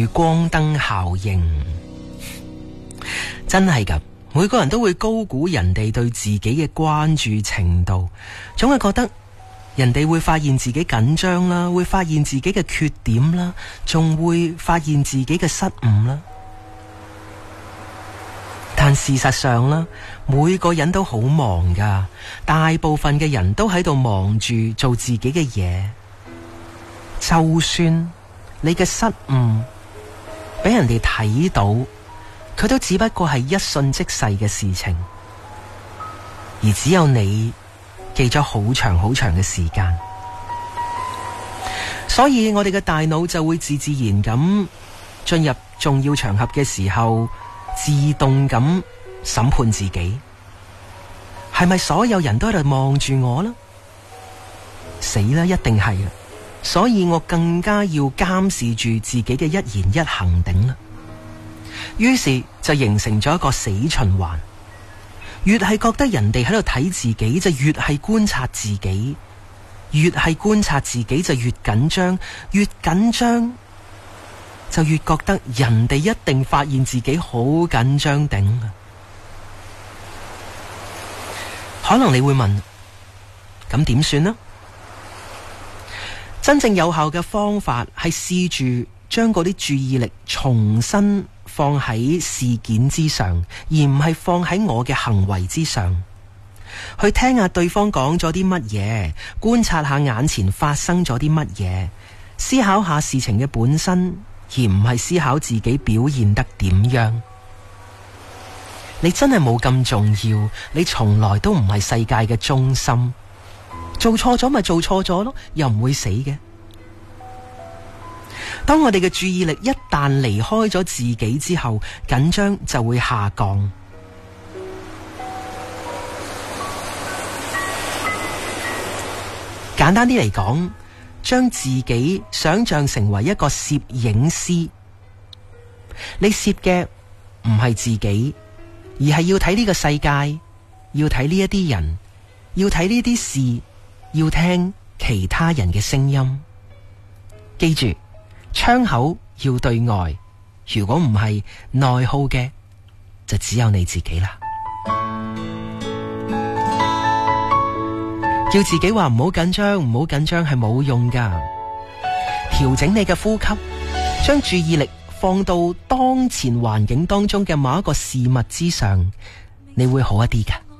光燈效應，真係㗎，每個人都會高估人哋對自己嘅關注程度，總係覺得人哋會發現自己緊張啦，會發現自己嘅缺點啦，仲會發現自己嘅失誤啦。但事實上啦，每個人都好忙㗎，大部分嘅人都喺度忙住做自己嘅嘢。就算你嘅失誤俾人哋睇到，佢都只不過係一瞬即逝嘅事情，而只有你記咗好長好長嘅時間。所以我哋嘅大腦就會自然咁進入重要場合嘅時候，自動咁審判自己，係咪所有人都喺度望住我呢？死啦，一定係啦。所以我更加要監視住自己嘅一言一行頂啦。於是就形成咗一個死循環，越係覺得人哋喺度睇自己，就越係觀察自己，越係觀察自己就越緊張，越緊張就越覺得人哋一定發現自己好緊張頂啊。可能你會問，咁點算呢？真正有效嘅方法係試住將嗰啲注意力重新放喺事件之上，而唔係放喺我嘅行為之上。去聽下對方講咗啲乜嘢，觀察下眼前發生咗啲乜嘢，思考下事情嘅本身，而唔係思考自己表現得點樣。你真係冇咁重要，你從來都唔係世界嘅中心。做錯咗咪做錯咗咯，又唔會死嘅。當我哋嘅注意力一旦離開咗自己之後，緊張就會下降。簡單啲嚟講，將自己想象成為一個攝影師，你攝嘅唔係自己，而係要睇呢個世界，要睇呢一啲人，要睇呢啲事，要聽其他人嘅聲音。記住，窗口要對外，如果唔係內耗嘅，就只有你自己啦。叫自己話唔好緊張，唔好緊張係冇用噶。調整你嘅呼吸，將注意力放到當前環境當中嘅某一個事物之上，你會好一啲噶。